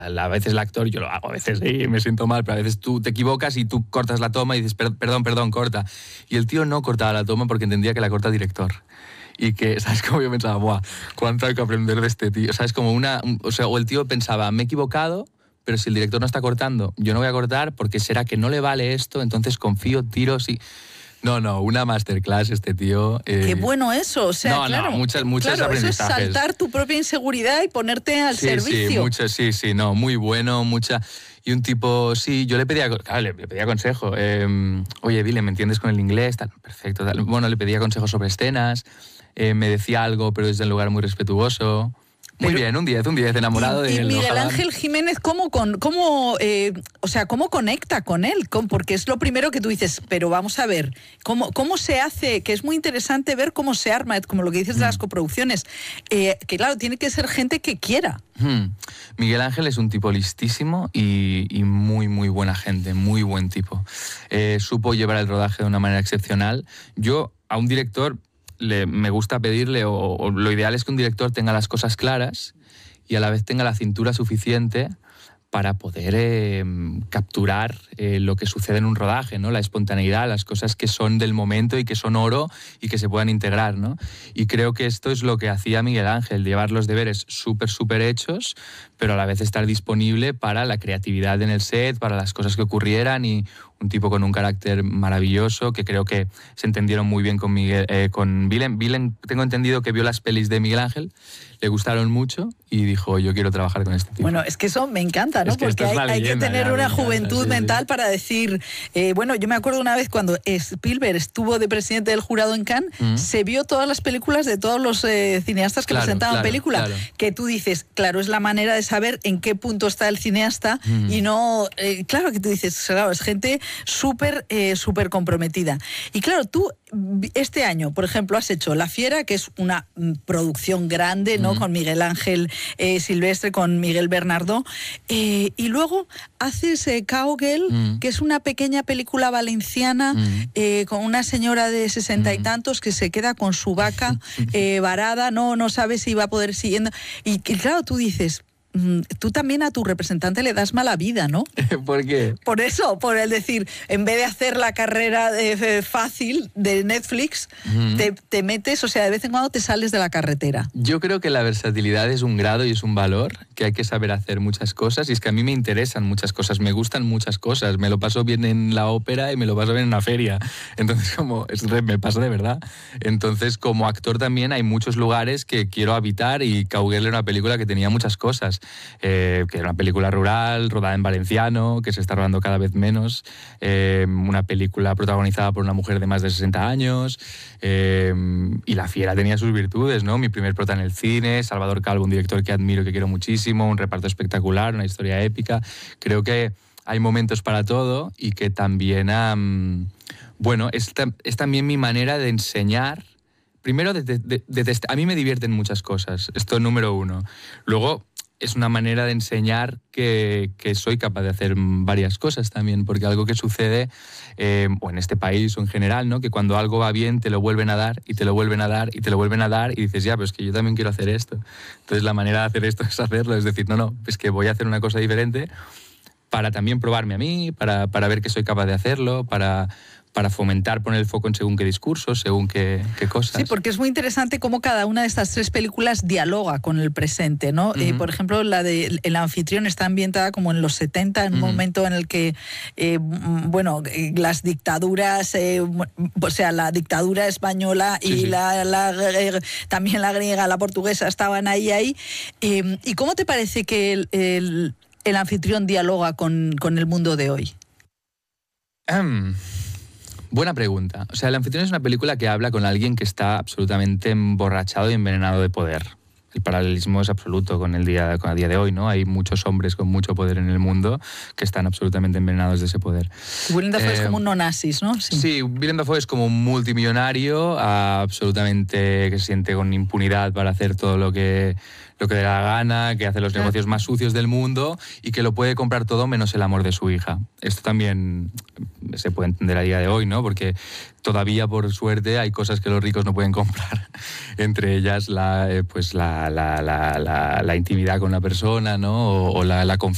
a veces el actor, yo lo hago, a veces sí, me siento mal, pero a veces tú te equivocas y tú cortas la toma y dices, perdón, corta. Y el tío no cortaba la toma porque entendía que la corta el director. Y que, ¿sabes? Como yo pensaba, ¡buah! ¿Cuánto hay que aprender de este tío? ¿Sabes? Como o el tío pensaba, me he equivocado, pero si el director no está cortando, yo no voy a cortar porque será que no le vale esto, entonces confío, tiro, sí. No, una masterclass este tío. Qué bueno eso, o sea, claro. Muchas claro, aprendizajes. Eso es saltar tu propia inseguridad y ponerte al servicio. Muy bueno, Y un tipo, yo le pedía consejo. Oye, Vile, ¿me entiendes con el inglés? Tal, perfecto. Tal. Bueno, le pedía consejos sobre escenas, me decía algo, pero desde un lugar muy respetuoso. Muy bien, un 10, enamorado de él. Y Miguel Ángel Jiménez, ¿cómo conecta con él? Porque es lo primero que tú dices, pero vamos a ver, ¿cómo se hace? Que es muy interesante ver cómo se arma, como lo que dices de las coproducciones, que claro, tiene que ser gente que quiera. Miguel Ángel es un tipo listísimo y muy, muy buena gente, muy buen tipo. Supo llevar el rodaje de una manera excepcional. Yo, a un director... me gusta pedirle, o lo ideal es que un director tenga las cosas claras y a la vez tenga la cintura suficiente para poder capturar lo que sucede en un rodaje, ¿no? La espontaneidad, las cosas que son del momento y que son oro y que se puedan integrar, ¿no? Y creo que esto es lo que hacía Miguel Ángel, llevar los deberes súper hechos, pero a la vez estar disponible para la creatividad en el set, para las cosas que ocurrieran, y un tipo con un carácter maravilloso, que creo que se entendieron muy bien con Willem. Willem, tengo entendido que vio las pelis de Miguel Ángel, le gustaron mucho y dijo, yo quiero trabajar con este tipo. Bueno, es que eso me encanta, ¿no? Porque hay que tener una juventud mental para decir... bueno, yo me acuerdo una vez cuando Spielberg estuvo de presidente del jurado en Cannes, se vio todas las películas de todos los cineastas que presentaban película, que tú dices, claro, es la manera de saber en qué punto está el cineasta y no... claro que tú dices, claro, es gente súper comprometida. Y claro, tú este año, por ejemplo, has hecho La Fiera, que es una producción grande, ¿no? Con Miguel Ángel Silvestre, con Miguel Bernardo, y luego haces Cowgirl, que es una pequeña película valenciana con una señora de 60 y tantos que se queda con su vaca varada, no sabe si va a poder siguiendo. Y claro, tú dices... Tú también a tu representante le das mala vida, ¿no? ¿Por qué? Por eso, por el decir, en vez de hacer la carrera fácil de Netflix, te metes, o sea, de vez en cuando te sales de la carretera. Yo creo que la versatilidad es un grado y es un valor, que hay que saber hacer muchas cosas, y es que a mí me interesan muchas cosas, me gustan muchas cosas, me lo paso bien en la ópera y me lo paso bien en una feria, entonces me pasa de verdad. Entonces, como actor también hay muchos lugares que quiero habitar, y Cowgirl era una película que tenía muchas cosas. Que era una película rural, rodada en valenciano, que se está rodando cada vez menos, una película protagonizada por una mujer de más de 60 años, y La Fiera tenía sus virtudes, ¿no? Mi primer prota en el cine, Salvador Calvo, un director que admiro, que quiero muchísimo, un reparto espectacular, una historia épica. Creo que hay momentos para todo, y que también, es también mi manera de enseñar. Primero, a mí me divierten muchas cosas, esto es número uno. Luego, es una manera de enseñar que soy capaz de hacer varias cosas también, porque algo que sucede, o en este país o en general, ¿no? Que cuando algo va bien te lo vuelven a dar, y te lo vuelven a dar, y te lo vuelven a dar, y dices, ya, pero es que yo también quiero hacer esto. Entonces la manera de hacer esto es hacerlo, es decir, no, es que voy a hacer una cosa diferente para también probarme a mí, para ver que soy capaz de hacerlo, para fomentar, poner el foco en según qué discursos, según qué cosas. Sí, porque es muy interesante cómo cada una de estas tres películas dialoga con el presente, ¿no? Por ejemplo, la de El anfitrión está ambientada como en los 70, en un momento en el que, las dictaduras, o sea, la dictadura española y también la griega, la portuguesa, estaban ahí. ¿Y cómo te parece que el anfitrión dialoga con el mundo de hoy? Buena pregunta. O sea, El anfitrión es una película que habla con alguien que está absolutamente emborrachado y envenenado de poder. El paralelismo es absoluto con el día de hoy, ¿no? Hay muchos hombres con mucho poder en el mundo que están absolutamente envenenados de ese poder. Willem Dafoe es como un no-nazis, ¿no? Sí, Willem Dafoe es como un multimillonario absolutamente que se siente con impunidad para hacer todo lo que le da la gana, que hace los negocios más sucios del mundo y que lo puede comprar todo menos el amor de su hija. Esto también se puede entender a día de hoy, ¿no? Porque todavía, por suerte, hay cosas que los ricos no pueden comprar. Entre ellas la intimidad con la persona, ¿no? O la confianza